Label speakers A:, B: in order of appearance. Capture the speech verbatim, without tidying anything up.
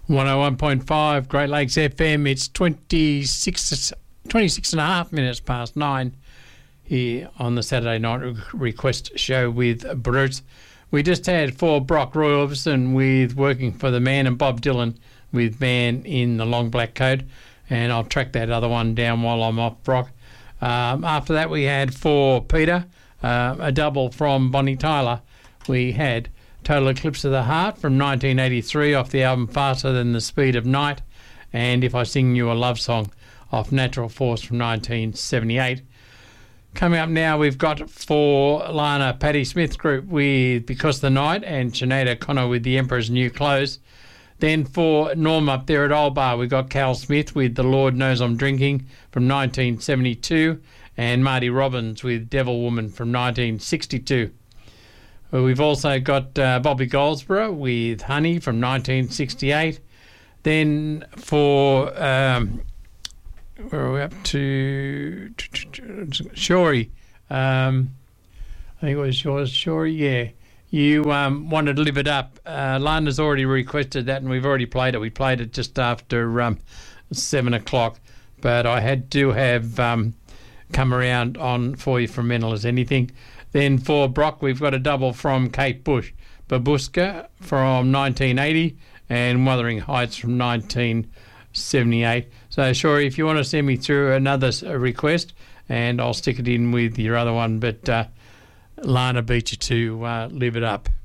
A: one oh one point five Great Lakes F M. It's twenty-six, twenty-six and a half minutes past nine here on the Saturday Night Request Show with Bruce. We just had for Brock Roy Orbison with Working for the Man and Bob Dylan with Man in the Long Black Coat. And I'll track that other one down while I'm off, Brock. Um, after that, we had for Peter, uh, a double from Bonnie Tyler. We had Total Eclipse of the Heart from nineteen eighty-three off the album Faster Than the Speed of Night, and If I Sing You a Love Song off Natural Force from nineteen seventy-eight. Coming up now, we've got for Lana Patti Smith Group with Because the Night and Sinead O'Connor with The Emperor's New Clothes. Then for Norm up there at Old Bar, we've got Cal Smith with The Lord Knows I'm Drinking from nineteen seventy-two and Marty Robbins with Devil Woman from nineteen sixty-two. We've also got uh, Bobby Goldsboro with Honey from nineteen sixty-eight. Then for, um, where are we up to? Shorey. Um, I think it was yours, Shorey, yeah. You um, wanted to Live It Up. Uh, Lana's already requested that, and we've already played it. We played it just after um, seven o'clock. But I had to have um, come around on For You from Mental as Anything. Then for Brock, we've got a double from Kate Bush. Babushka from nineteen eighty and Wuthering Heights from nineteen seventy-eight. So, Shorey, if you want to send me through another request, and I'll stick it in with your other one. But uh, Lana beat you to uh, Live It Up.